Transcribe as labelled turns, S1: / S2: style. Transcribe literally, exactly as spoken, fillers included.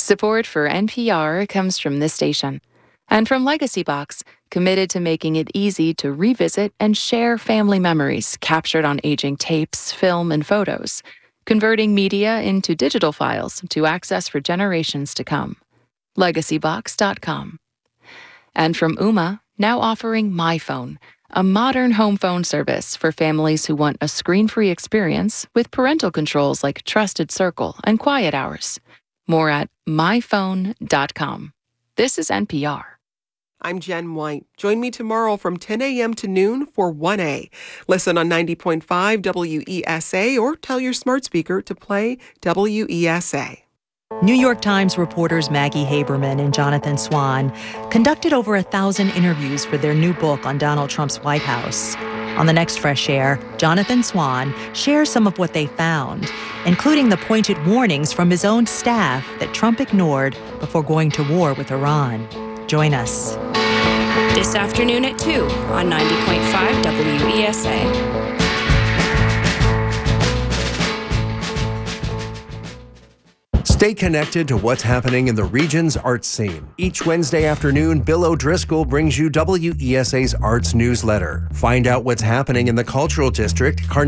S1: Support for N P R comes from this station and from Legacy Box, committed to making it easy to revisit and share family memories captured on aging tapes, film, and photos, converting media into digital files to access for generations to come. legacy box dot com. And from Ooma, now offering MyPhone, a modern home phone service for families who want a screen-free experience with parental controls like Trusted Circle and Quiet Hours. More at my phone dot com. This is N P R.
S2: I'm Jen White. Join me tomorrow from ten a.m. to noon for one A. Listen on ninety point five W E S A or tell your smart speaker to play W E S A.
S3: New York Times reporters Maggie Haberman and Jonathan Swan conducted over a thousand interviews for their new book on Donald Trump's White House. On the next Fresh Air, Jonathan Swan shares some of what they found, including the pointed warnings from his own staff that Trump ignored before going to war with Iran. Join us.
S4: This afternoon at two on ninety point five W E S A.
S5: Stay connected to what's happening in the region's arts scene. Each Wednesday afternoon, Bill O'Driscoll brings you W E S A's Arts Newsletter. Find out what's happening in the Cultural District,